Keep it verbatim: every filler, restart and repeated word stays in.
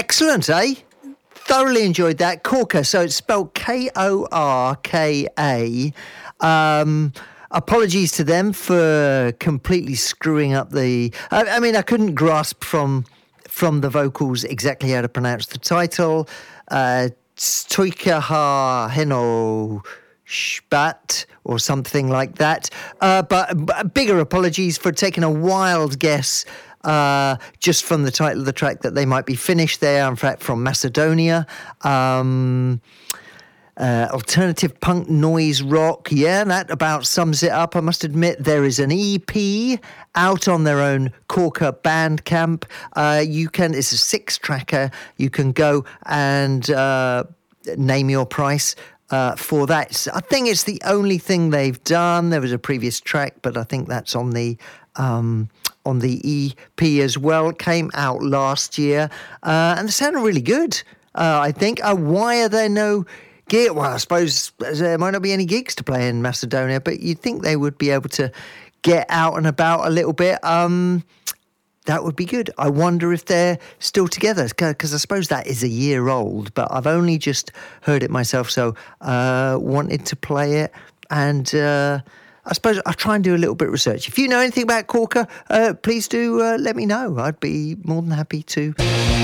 Excellent, eh? Thoroughly enjoyed that. Korka, so it's spelled K O R K A. Um, apologies to them for completely screwing up the... I, I mean, I couldn't grasp from from the vocals exactly how to pronounce the title. Uh, Stoikaha Heno Spat or something like that. Uh, but, but bigger apologies for taking a wild guess Uh, just from the title of the track that they might be finished there, in fact, from Macedonia. Um, uh, alternative punk noise rock, yeah, that about sums it up. I must admit, there is an E P out on their own Korka Bandcamp. Uh, you can, it's a six-tracker. You can go and uh, name your price uh, for that. I think it's the only thing they've done. There was a previous track, but I think that's on the... Um, on the E P as well. It came out last year, uh, and they sounded really good, uh, I think. Uh, why are there no gig? Well, I suppose there might not be any gigs to play in Macedonia, but you'd think they would be able to get out and about a little bit. Um, that would be good. I wonder if they're still together, because I suppose that is a year old, but I've only just heard it myself, so uh, wanted to play it, and... Uh, I suppose I'll try and do a little bit of research. If you know anything about Korka, uh, please do uh, let me know. I'd be more than happy to